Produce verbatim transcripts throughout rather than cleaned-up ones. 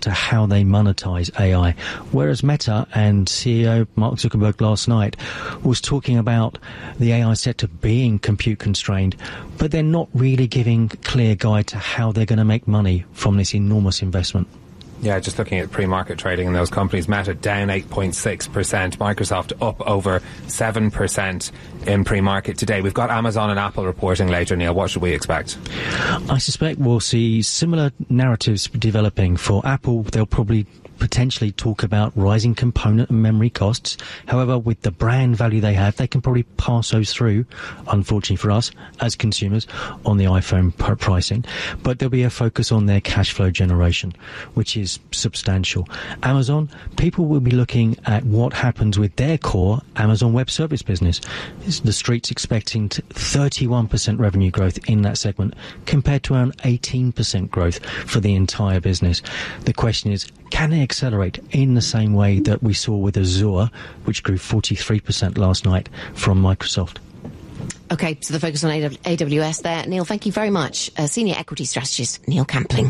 to how they monetize A I. Whereas Meta and C E O Mark Zuckerberg last night was talking about the A I sector being compute constrained, but they're not really giving clear guide to how they're going to make money from this enormous investment. Yeah, just looking at pre-market trading in those companies, Meta down eight point six percent, Microsoft up over seven percent in pre-market today. We've got Amazon and Apple reporting later, Neil. What should we expect? I suspect we'll see similar narratives developing. For Apple, they'll probably potentially talk about rising component and memory costs. However, with the brand value they have, they can probably pass those through, unfortunately for us as consumers, on the iPhone pr- pricing. But there'll be a focus on their cash flow generation, which is substantial. Amazon, people will be looking at what happens with their core Amazon Web Service business. The street's expecting thirty-one percent revenue growth in that segment compared to around eighteen percent growth for the entire business. The question is, can they accelerate in the same way that we saw with Azure, which grew forty-three percent last night from Microsoft? OK, so the focus on A W S there. Neil, thank you very much. Uh, Senior Equity Strategist Neil Campling.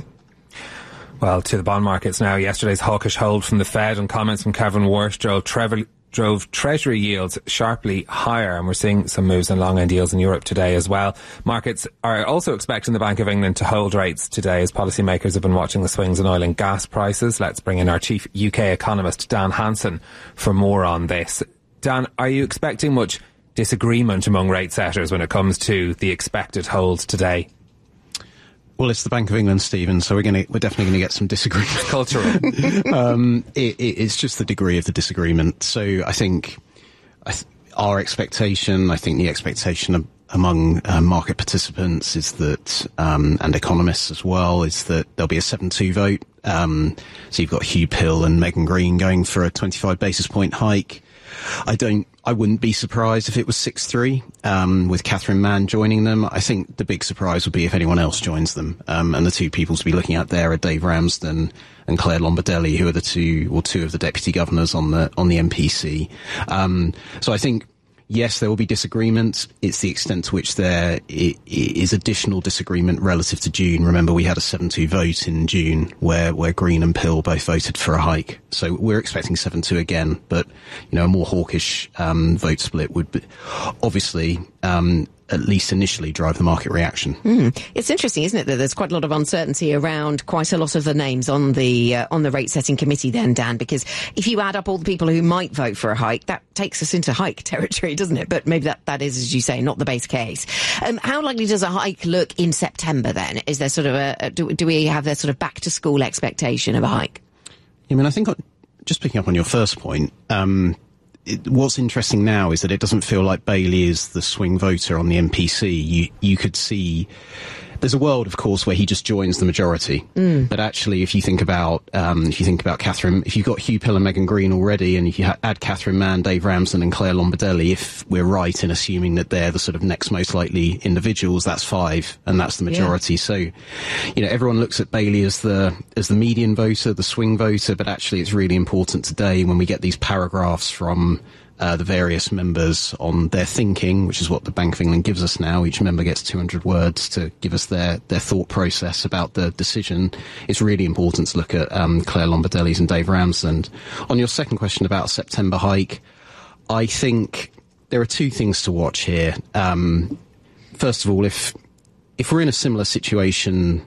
Well, to the bond markets now. Yesterday's hawkish hold from the Fed and comments from Kevin Warsh drove, Trevor, drove Treasury yields sharply higher, and we're seeing some moves in long-end yields in Europe today as well. Markets are also expecting the Bank of England to hold rates today as policymakers have been watching the swings in oil and gas prices. Let's bring in our chief U K economist, Dan Hansen, for more on this. Dan, are you expecting much disagreement among rate setters when it comes to the expected hold today? Well, it's the Bank of England, Stephen, so we're going to, we're definitely going to get some disagreement. Cultural. um, it, it, it's just the degree of the disagreement. So I think I th- our expectation, I think the expectation of, among uh, market participants is that, um, and economists as well, is that there'll be a seven two vote. Um, so you've got Hugh Pill and Megan Green going for a twenty-five basis point hike. I don't, I wouldn't be surprised if it was six three, um, with Catherine Mann joining them. I think the big surprise would be if anyone else joins them. Um, and the two people to be looking at there are Dave Ramsden and Claire Lombardelli, who are the two, or two of the deputy governors on the, on the M P C. Um, so I think, yes, there will be disagreement. It's the extent to which there is additional disagreement relative to June. Remember, we had a seven two vote in June where, where Green and Pill both voted for a hike. So we're expecting seven two again, but, you know, a more hawkish um, vote split would be, obviously, um, at least initially drive the market reaction. Mm. It's interesting, isn't it, that there's quite a lot of uncertainty around quite a lot of the names on the uh, on the rate setting committee then, Dan, because if you add up all the people who might vote for a hike, that takes us into hike territory, doesn't it? But maybe that, that is, as you say, not the base case. Um, how likely does a hike look in September then? Is there sort of a, a do, do we have their sort of back to school expectation of a hike? I mean, I think just picking up on your first point, um, It, what's interesting now is that it doesn't feel like Bailey is the swing voter on the M P C. You you could see there's a world, of course, where he just joins the majority. Mm. But actually, if you think about um, if you think about Catherine, if you've got Hugh Pill and Megan Green already, and if you ha- add Catherine Mann, Dave Ramsden, and Claire Lombardelli, if we're right in assuming that they're the sort of next most likely individuals, that's five, and that's the majority. Yeah. So, you know, everyone looks at Bailey as the as the median voter, the swing voter, but actually, it's really important today when we get these paragraphs from Uh, the various members on their thinking, which is what the Bank of England gives us now. Each member gets two hundred words to give us their, their thought process about the decision. It's really important to look at um, Claire Lombardelli's and Dave Ramsden. On your second question about September hike, I think there are two things to watch here. Um, first of all, if if we're in a similar situation,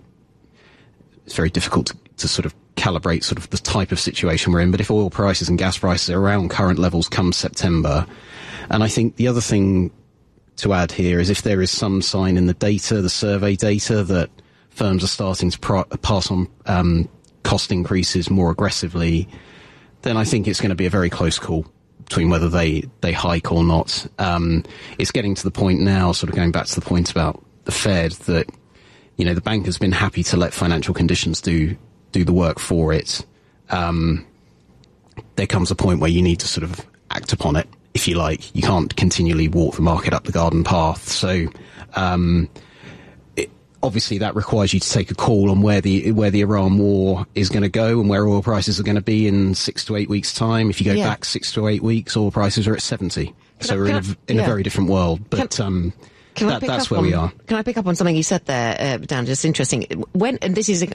it's very difficult to, to sort of calibrate sort of the type of situation we're in, but if oil prices and gas prices are around current levels come September, and I think the other thing to add here is if there is some sign in the data, the survey data, that firms are starting to pro- pass on um, cost increases more aggressively, then I think it's going to be a very close call between whether they, they hike or not. Um, it's getting to the point now, sort of going back to the point about the Fed, that, you know, the bank has been happy to let financial conditions do do the work for it. Um, there comes a point where you need to sort of act upon it, if you like. You can't continually walk the market up the garden path. So, um, it, obviously that requires you to take a call on where the, where the Iran war is going to go and where oil prices are going to be in six to eight weeks time. If you go yeah. back six to eight weeks, oil prices are at seventy. Can so I, we're in, a, in yeah. a very different world, but, can, um, Can that, I pick that's up where on, we are. Can I pick up on something you said there, uh, Dan? Just interesting. When, and this is a, a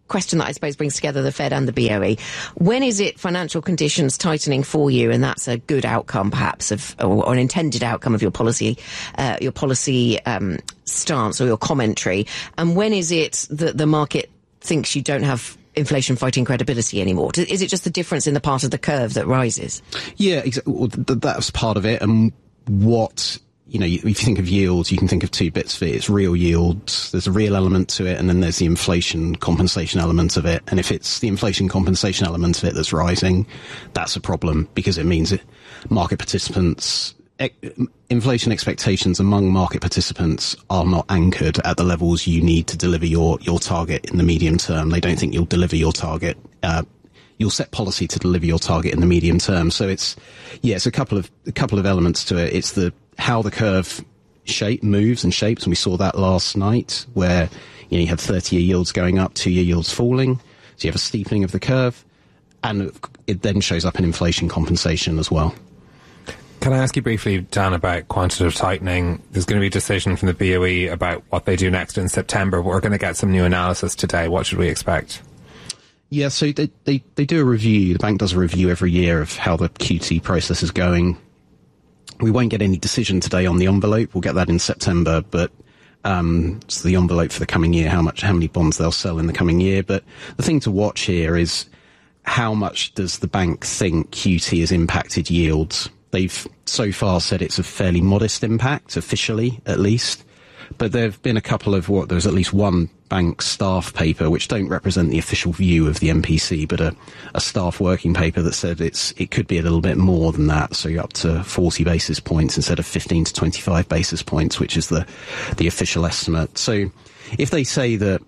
question that I suppose brings together the Fed and the B O E. When is it financial conditions tightening for you, and that's a good outcome, perhaps, of or, or an intended outcome of your policy, uh, your policy um, stance or your commentary? And when is it that the market thinks you don't have inflation fighting credibility anymore? Is it just the difference in the part of the curve that rises? Yeah, exactly. Well, th- that's part of it. And what, you know, if you think of yields, you can think of two bits of it. It's real yields. There's a real element to it, and then there's the inflation compensation element of it. And if it's the inflation compensation element of it that's rising, that's a problem, because it means that market participants, e- inflation expectations among market participants are not anchored at the levels you need to deliver your, your target in the medium term. They don't think you'll deliver your target. Uh, you'll set policy to deliver your target in the medium term. So it's, yeah, it's a couple of, a couple of elements to it. It's the, how the curve shape moves and shapes, and we saw that last night, where you know you have thirty-year yields going up, two-year yields falling, so you have a steepening of the curve, and it then shows up in inflation compensation as well. Can I ask you briefly, Dan, about quantitative tightening? There's going to be a decision from the B O E about what they do next in September. We're going to get some new analysis today. What should we expect? Yeah, so they, they, they do a review. The bank does a review every year of how the Q T process is going. We won't get any decision today on the envelope. We'll get that in September, but um, it's the envelope for the coming year, how much, how many bonds they'll sell in the coming year. But the thing to watch here is how much does the bank think Q T has impacted yields? They've so far said it's a fairly modest impact, officially at least. But there have been a couple of, what, there's at least one bank staff paper, which don't represent the official view of the M P C, but a, a staff working paper that said it's it could be a little bit more than that, so you're up to forty basis points instead of fifteen to twenty-five basis points, which is the, the official estimate. So if they say that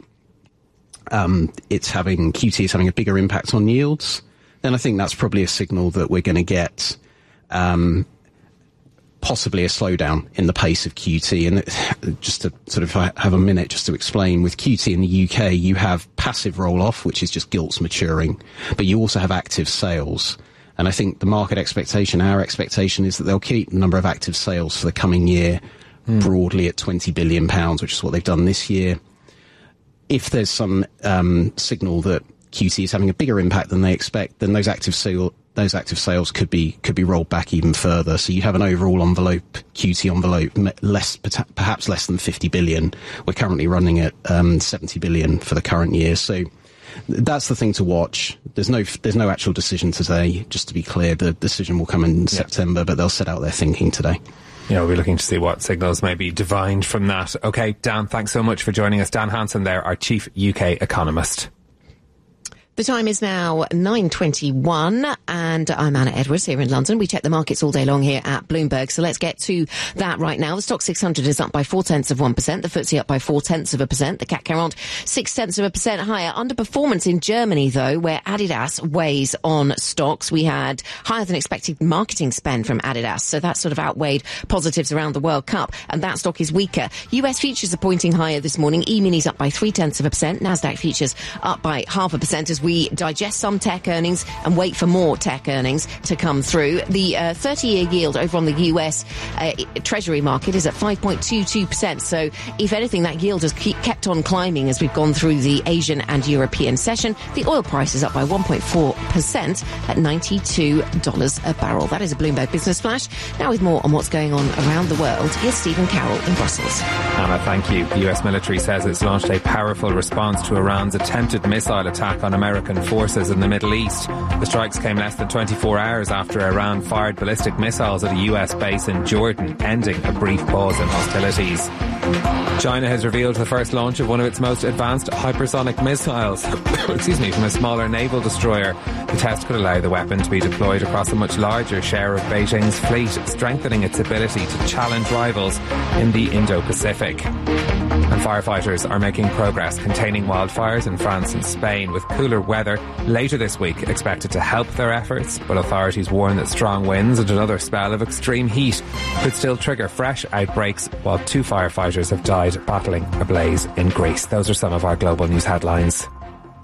um, it's having, Q T is having a bigger impact on yields, then I think that's probably a signal that we're going to get um, possibly a slowdown in the pace of Q T. And just to sort of have a minute just to explain, with Q T in the U K, you have passive roll-off, which is just gilts maturing, but you also have active sales. And I think the market expectation, our expectation, is that they'll keep the number of active sales for the coming year mm. broadly at twenty billion pounds, which is what they've done this year. If there's some um, signal that Q T is having a bigger impact than they expect, then those active sale those active sales could be could be rolled back even further. So you have an overall envelope, Q T envelope, less perhaps less than fifty billion. We're currently running at um, seventy billion for the current year. So that's the thing to watch. There's no there's no actual decision today. Just to be clear, the decision will come in yeah. September, but they'll set out their thinking today. Yeah, we'll be looking to see what signals may be divined from that. Okay, Dan, thanks so much for joining us. Dan Hanson there, our chief U K economist. The time is now nine twenty-one, and I'm Anna Edwards here in London. We check the markets all day long here at Bloomberg, so let's get to that right now. The Stock six hundred is up by four-tenths of one percent. The F T S E up by four-tenths of a percent. The C A C quarante, six-tenths of a percent higher. Underperformance in Germany, though, where Adidas weighs on stocks. We had higher-than-expected marketing spend from Adidas, so that sort of outweighed positives around the World Cup, and that stock is weaker. U S futures are pointing higher this morning. E-minis up by three-tenths of a percent. Nasdaq futures up by half a percent as we digest some tech earnings and wait for more tech earnings to come through. The uh, thirty-year yield over on the U S uh, Treasury market is at five point two two percent. So, if anything, that yield has keep, kept on climbing as we've gone through the Asian and European session. The oil price is up by one point four percent at ninety-two dollars a barrel. That is a Bloomberg Business Flash. Now with more on what's going on around the world, here's Stephen Carroll in Brussels. Anna, thank you. The U S military says it's launched a powerful response to Iran's attempted missile attack on American forces in the Middle East. The strikes came less than twenty-four hours after Iran fired ballistic missiles at a U S base in Jordan, ending a brief pause in hostilities. China has revealed the first launch of one of its most advanced hypersonic missiles excuse me, from a smaller naval destroyer. The test could allow the weapon to be deployed across a much larger share of Beijing's fleet, strengthening its ability to challenge rivals in the Indo-Pacific. And firefighters are making progress containing wildfires in France and Spain, with cooler weather later this week expected to help their efforts, but authorities warn that strong winds and another spell of extreme heat could still trigger fresh outbreaks, while two firefighters have died battling a blaze in Greece. Those are some of our global news headlines.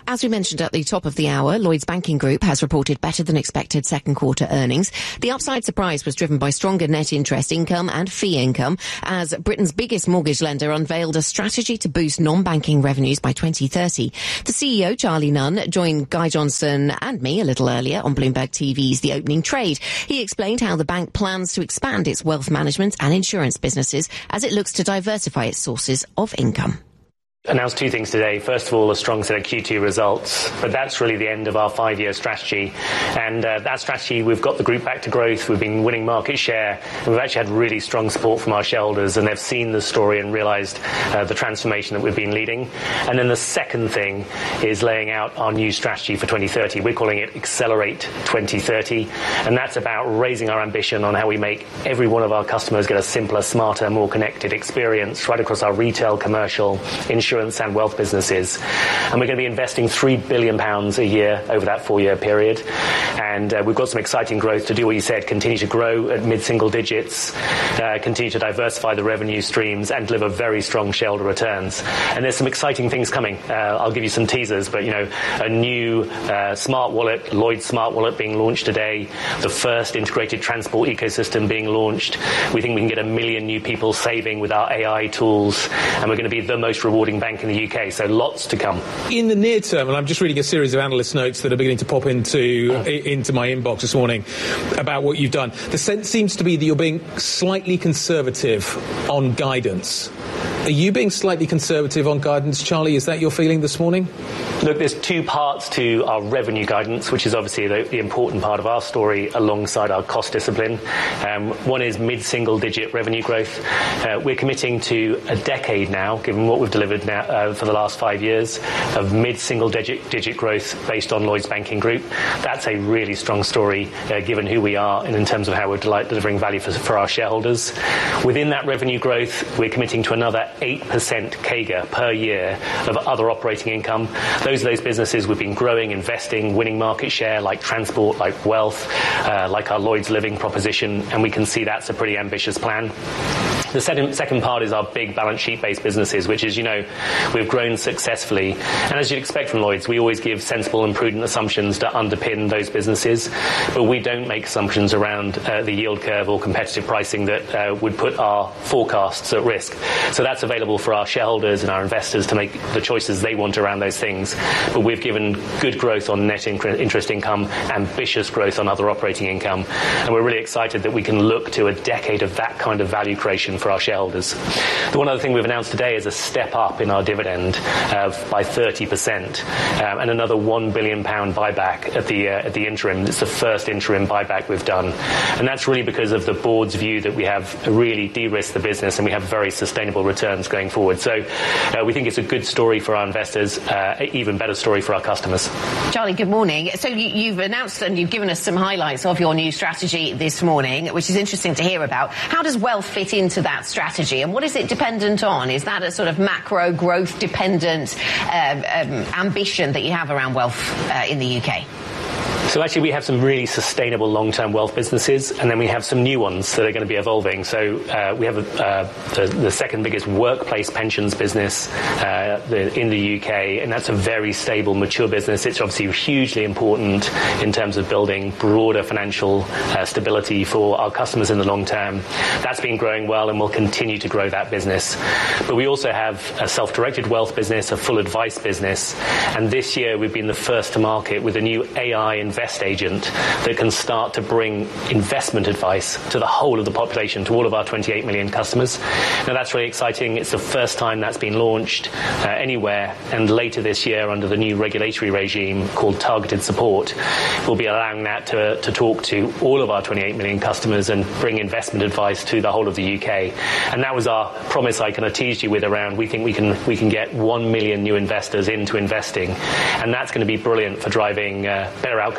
As we mentioned at the top of the hour, Lloyds Banking Group has reported better than expected second quarter earnings. The upside surprise was driven by stronger net interest income and fee income as Britain's biggest mortgage lender unveiled a strategy to boost non-banking revenues by twenty thirty. The C E O, Charlie Nunn, joined Guy Johnson and me a little earlier on Bloomberg T V's The Opening Trade. He explained how the bank plans to expand its wealth management and insurance businesses as it looks to diversify its sources of income. Announced two things today. First of all, a strong set of Q two results, but that's really the end of our five-year strategy. And uh, that strategy, we've got the group back to growth, we've been winning market share, and we've actually had really strong support from our shareholders, and they've seen the story and realised uh, the transformation that we've been leading. And then the second thing is laying out our new strategy for twenty thirty. We're calling it Accelerate twenty thirty, and that's about raising our ambition on how we make every one of our customers get a simpler, smarter, more connected experience right across our retail, commercial, insurance and wealth businesses. And we're going to be investing three billion pounds a year over that four-year period. And uh, we've got some exciting growth to do what you said, continue to grow at mid-single digits, uh, continue to diversify the revenue streams and deliver very strong shareholder returns. And there's some exciting things coming. Uh, I'll give you some teasers, but, you know, a new uh, smart wallet, Lloyds Smart Wallet being launched today, the first integrated transport ecosystem being launched. We think we can get a million new people saving with our A I tools, and we're going to be the most rewarding bank in the U K, so lots to come. In the near term, and I'm just reading a series of analyst notes that are beginning to pop into oh. into my inbox this morning about what you've done. The sense seems to be that you're being slightly conservative on guidance. Are you being slightly conservative on guidance, Charlie? Is that your feeling this morning? Look, there's two parts to our revenue guidance, which is obviously the, the important part of our story alongside our cost discipline. Um, one is mid-single-digit revenue growth. Uh, we're committing to a decade now, given what we've delivered now uh, for the last five years, of mid-single-digit digit growth based on Lloyds Banking Group. That's a really strong story, uh, given who we are and in terms of how we're delivering value for, for our shareholders. Within that revenue growth, we're committing to another eight percent C A G R per year of other operating income. Those are those businesses we've been growing, investing, winning market share, like transport, like wealth, uh, like our Lloyds Living proposition, and we can see that's a pretty ambitious plan. The second, second part is our big balance sheet-based businesses, which is, you know, we've grown successfully. And as you'd expect from Lloyds, we always give sensible and prudent assumptions to underpin those businesses. But we don't make assumptions around uh, the yield curve or competitive pricing that uh, would put our forecasts at risk. So that's available for our shareholders and our investors to make the choices they want around those things. But we've given good growth on net interest income, ambitious growth on other operating income. And we're really excited that we can look to a decade of that kind of value creation for our shareholders. The one other thing we've announced today is a step up in our dividend uh, by thirty percent um, and another one billion pounds buyback at the uh, at the interim. It's the first interim buyback we've done. And that's really because of the board's view that we have really de-risked the business and we have very sustainable returns going forward. So uh, we think it's a good story for our investors, uh, an even better story for our customers. Charlie, good morning. So you, you've announced and you've given us some highlights of your new strategy this morning, which is interesting to hear about. How does wealth fit into that strategy, and what is it dependent on? Is that a sort of macro growth dependent um, um, ambition that you have around wealth uh, in the U K? So actually we have some really sustainable long-term wealth businesses, and then we have some new ones that are going to be evolving. So uh, we have a, uh, the, the second biggest workplace pensions business uh, the, in the U K, and that's a very stable, mature business. It's obviously hugely important in terms of building broader financial uh, stability for our customers in the long term. That's been growing well and will continue to grow that business. But we also have a self-directed wealth business, a full advice business, and this year we've been the first to market with a new A I investment Invest Agent that can start to bring investment advice to the whole of the population, to all of our twenty-eight million customers. Now that's really exciting. It's the first time that's been launched uh, anywhere, and later this year under the new regulatory regime called Targeted Support, we'll be allowing that to, to talk to all of our twenty-eight million customers and bring investment advice to the whole of the U K. And that was our promise I kind of teased you with around we think we can we can get one million new investors into investing, and that's going to be brilliant for driving uh, better outcomes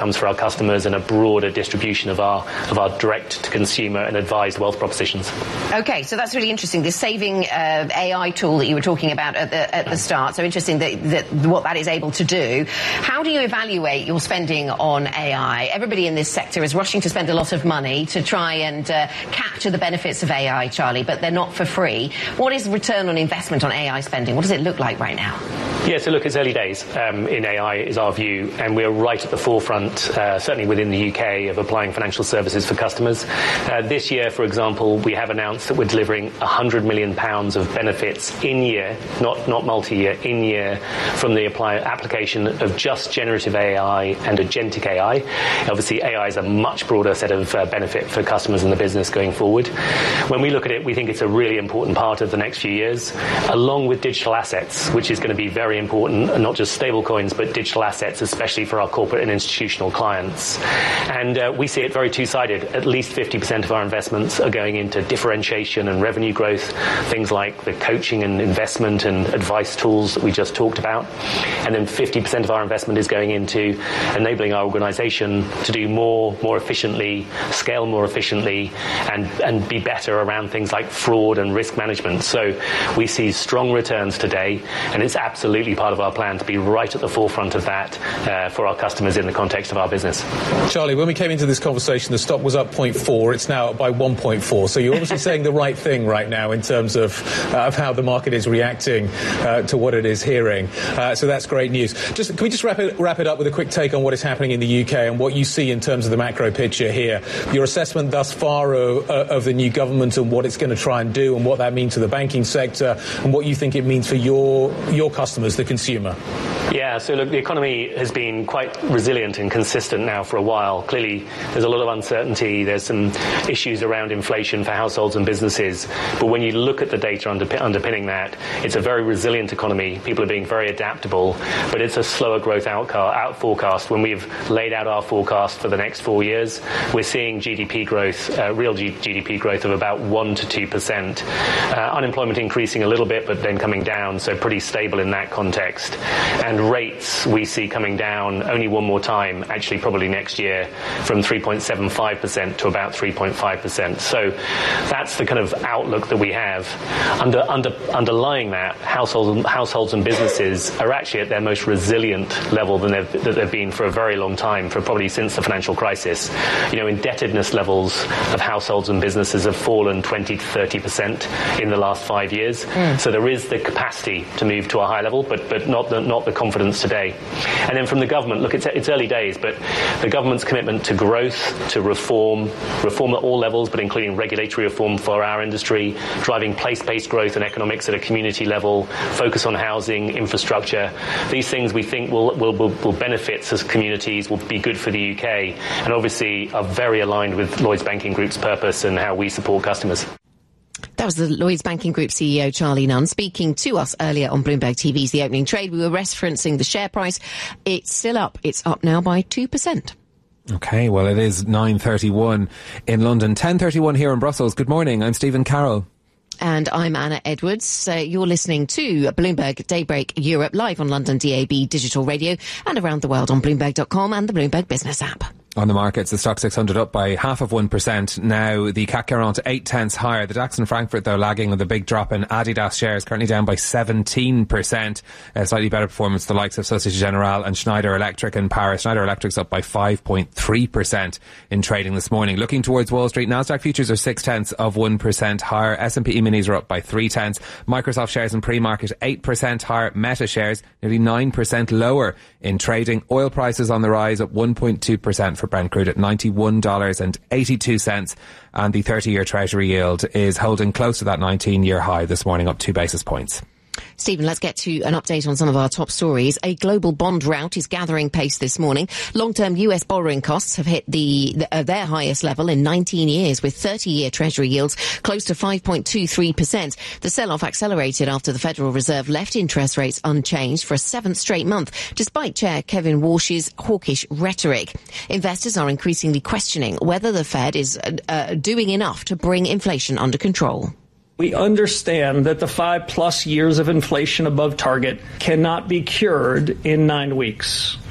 outcomes for our customers and a broader distribution of our of our direct-to-consumer and advised wealth propositions. Okay, so that's really interesting. This saving uh, A I tool that you were talking about at the at the start. So interesting that, that what that is able to do. How do you evaluate your spending on A I? Everybody in this sector is rushing to spend a lot of money to try and uh, capture the benefits of A I, Charlie, but they're not for free. What is the return on investment on A I spending? What does it look like right now? Yeah, so look, it's early days um, in A I is our view, and we're right at the forefront, uh, certainly within the U K, of applying financial services for customers. Uh, this year, for example, we have announced that we're delivering one hundred million pounds of benefits in year, not not multi-year, in year, from the apply, application of just generative A I and agentic A I. Obviously, A I is a much broader set of uh, benefit for customers and the business going forward. When we look at it, we think it's a really important part of the next few years, along with digital assets, which is going to be very important, and not just stable coins, but digital assets, especially for our corporate and institutional clients. And uh, we see it very two-sided. At least fifty percent of our investments are going into differentiation and revenue growth, things like the coaching and investment and advice tools that we just talked about. And then fifty percent of our investment is going into enabling our organisation to do more, more efficiently, scale more efficiently, and, and be better around things like fraud and risk management. So we see strong returns today, and it's absolutely part of our plan to be right at the forefront of that uh, for our customers in the context of our business. Charlie, when we came into this conversation, the stock was up zero point four. It's now up by one point four. So you're obviously saying the right thing right now in terms of, uh, of how the market is reacting uh, to what it is hearing. Uh, so that's great news. Just can we just wrap it, wrap it up with a quick take on what is happening in the U K and what you see in terms of the macro picture here? Your assessment thus far of, of the new government and what it's going to try and do and what that means to the banking sector and what you think it means for your your customers, the consumer. Yeah, so look, the economy has been quite resilient and consistent now for a while. Clearly, there's a lot of uncertainty. There's some issues around inflation for households and businesses. But when you look at the data underpin- underpinning that, it's a very resilient economy. People are being very adaptable, but it's a slower growth outca- out forecast. When we've laid out our forecast for the next four years, we're seeing G D P growth, uh, real G- GDP growth of about one to two percent. Uh, unemployment increasing a little bit, but then coming down, so pretty stable in that context. And rates we see coming down only one more time, actually probably next year, from three point seven five percent to about three point five percent. So that's the kind of outlook that we have. Under, under, underlying that, households, households and businesses are actually at their most resilient level than they've, that they've been for a very long time, for probably since the financial crisis. You know, indebtedness levels of households and businesses have fallen twenty to thirty percent in the last five years. Mm. So there is the capacity to move to a high level, but, but not the, not the confidence today. And then from the government, look, it's, it's early days, but the government's commitment to growth, to reform, reform at all levels, but including regulatory reform for our industry, driving place-based growth and economics at a community level, focus on housing, infrastructure. These things we think will, will, will, will benefit as communities, will be good for the U K, and obviously are very aligned with Lloyds Banking Group's purpose and how we support customers. That was the Lloyds Banking Group C E O, Charlie Nunn, speaking to us earlier on Bloomberg T V's The Opening Trade. We were referencing the share price. It's still up. It's up now by two percent. OK, well, it is nine thirty-one in London, ten thirty-one here in Brussels. Good morning. I'm Stephen Carroll. And I'm Anna Edwards. Uh, you're listening to Bloomberg Daybreak Europe, live on London D A B digital radio and around the world on Bloomberg dot com and the Bloomberg Business app. On the markets, the stock six hundred up by half of one percent. Now the C A C quarante eight tenths higher. The DAX in Frankfurt, though, lagging with a big drop in Adidas shares, currently down by seventeen percent. A slightly better performance, the likes of Societe Generale and Schneider Electric in Paris. Schneider Electric's up by five point three percent in trading this morning. Looking towards Wall Street, Nasdaq futures are six tenths of one percent higher. S and P E-minis are up by three tenths. Microsoft shares in pre-market eight percent higher. Meta shares nearly nine percent lower in trading. Oil prices on the rise at one point two percent for Brent crude at ninety-one dollars and eighty-two cents, and the thirty-year Treasury yield is holding close to that nineteen-year high this morning, up two basis points. Stephen, let's get to an update on some of our top stories. A global bond rout is gathering pace this morning. Long-term U S borrowing costs have hit the, the uh, their highest level in nineteen years, with thirty-year Treasury yields close to five point two three percent. The sell-off accelerated after the Federal Reserve left interest rates unchanged for a seventh straight month, despite Chair Kevin Warsh's hawkish rhetoric. Investors are increasingly questioning whether the Fed is uh, uh, doing enough to bring inflation under control. We understand that the five-plus years of inflation above target cannot be cured in nine weeks.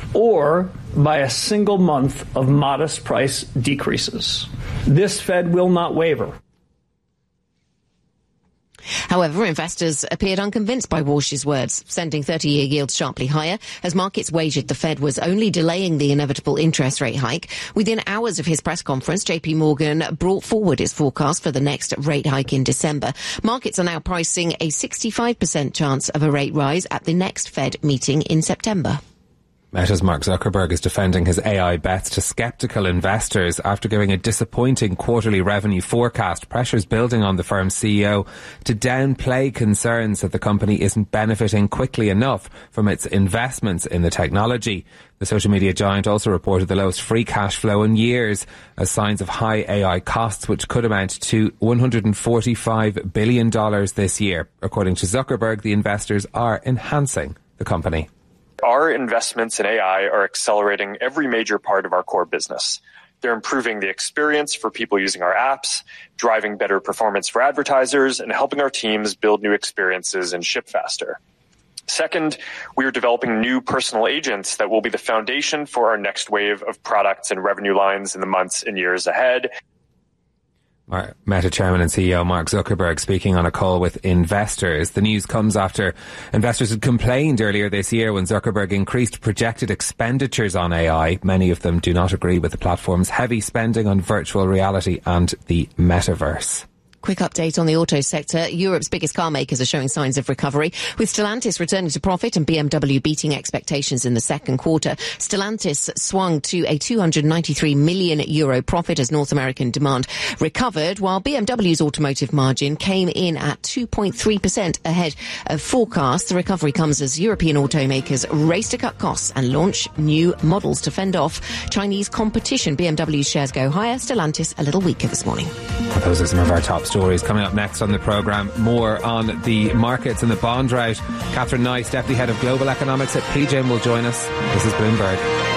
or by a single month of modest price decreases. This Fed will not waver. However, investors appeared unconvinced by Walsh's words, sending thirty-year yields sharply higher as markets wagered the Fed was only delaying the inevitable interest rate hike. Within hours of his press conference, J P Morgan brought forward its forecast for the next rate hike in December. Markets are now pricing a sixty-five percent chance of a rate rise at the next Fed meeting in September. Meta's Mark Zuckerberg is defending his A I bets to sceptical investors after giving a disappointing quarterly revenue forecast. Pressures building on the firm's C E O to downplay concerns that the company isn't benefiting quickly enough from its investments in the technology. The social media giant also reported the lowest free cash flow in years as signs of high A I costs, which could amount to one hundred forty-five billion dollars this year. According to Zuckerberg, the investors are enhancing the company. Our investments in A I are accelerating every major part of our core business. They're improving the experience for people using our apps, driving better performance for advertisers, and helping our teams build new experiences and ship faster. Second, we are developing new personal agents that will be the foundation for our next wave of products and revenue lines in the months and years ahead. Meta Chairman and C E O Mark Zuckerberg speaking on a call with investors. The news comes after investors had complained earlier this year when Zuckerberg increased projected expenditures on A I. Many of them do not agree with the platform's heavy spending on virtual reality and the metaverse. Quick update on the auto sector. Europe's biggest car makers are showing signs of recovery, with Stellantis returning to profit and B M W beating expectations in the second quarter. Stellantis swung to a two hundred ninety-three million euro profit as North American demand recovered, while B M W's automotive margin came in at two point three percent ahead of forecasts. The recovery comes as European automakers race to cut costs and launch new models to fend off Chinese competition. B M W's shares go higher, Stellantis a little weaker this morning. Well, those are some of our top stories. Coming up next on the programme, more on the markets and the bond rout. Catherine Nice, Deputy Head of Global Economics at P G I M, will join us. This is Bloomberg.